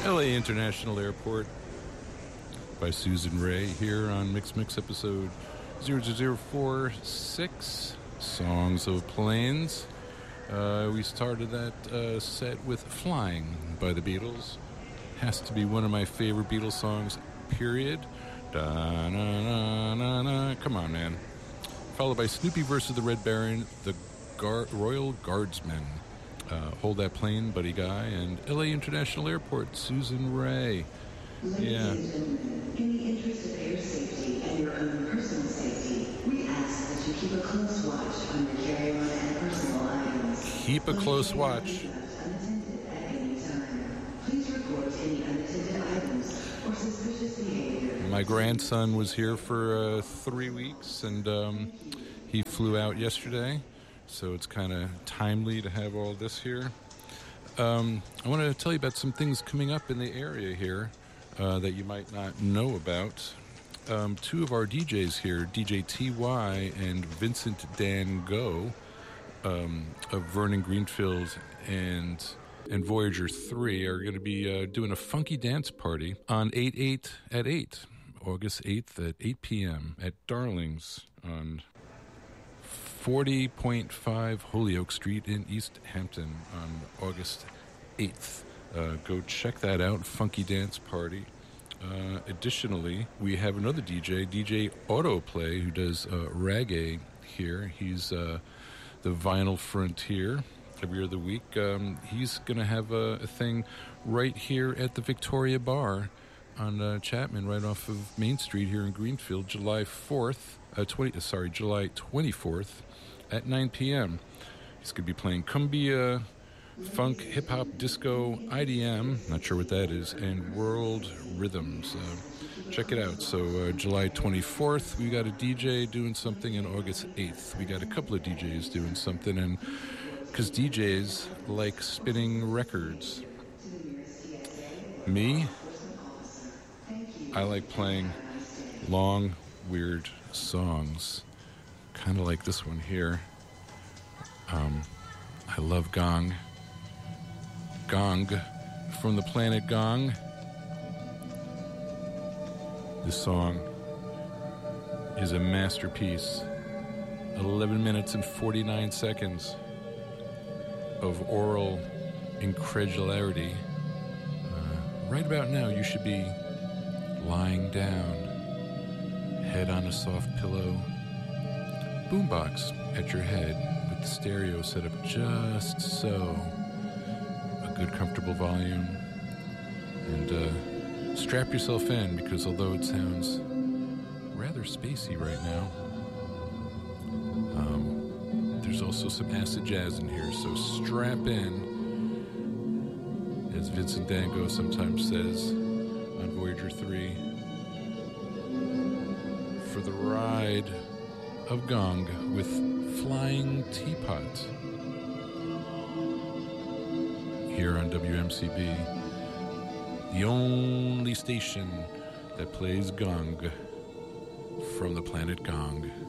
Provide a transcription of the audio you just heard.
LA International Airport by Susan Rae here on Mix episode 0046, Songs of Planes. We started that set with Flying by the Beatles. Has to be one of my favorite Beatles songs, period. Da-na-na-na-na. Come on, man. Followed by Snoopy versus the Red Baron, the Royal Guardsmen. Hold That Plane, Buddy Guy, and LA International Airport, Susan Rae. Yeah. In the interest of air safety and your own personal safety, we ask that you keep a close watch on your carry-on and personal items. Keep a close watch. Unattended at any time. Please report any unattended items or suspicious behavior. My grandson was here for 3 weeks, and he flew out yesterday. So it's kind of timely to have all this here. I want to tell you about some things coming up in the area here that you might not know about. Two of our DJs here, DJ TY and Vincent Dan Go of Vernon Greenfield and Voyager 3 are going to be doing a funky dance party on 8/8 at 8, August 8th at 8 p.m. at Darling's on 40.5 Holyoke Street in East Hampton on August 8th. Go check that out, Funky Dance Party. Additionally, we have another DJ Autoplay, who does reggae here. He's the Vinyl Frontier every other week. He's going to have a thing right here at the Victoria Bar on Chapman, right off of Main Street here in Greenfield, July 24th at 9 p.m. He's going to be playing cumbia, funk, hip-hop, disco, IDM, not sure what that is, and world rhythms. Check it out. So July 24th, we got a DJ doing something, and August 8th, we got a couple of DJs doing something, and because DJs like spinning records. Me, I like playing long, weird songs, kind of like this one here. I love Gong from the planet Gong. This song is a masterpiece. 11 minutes and 49 seconds of oral incredulity. Right about now, you should be lying down, head on a soft pillow, boombox at your head with the stereo set up just so, a good comfortable volume, and strap yourself in, because although it sounds rather spacey right now, there's also some acid jazz in here, so strap in, as Vincent Dango sometimes says on Voyager 3, for the ride of Gong with Flying Teapot here on WMCB, the only station that plays Gong from the planet Gong.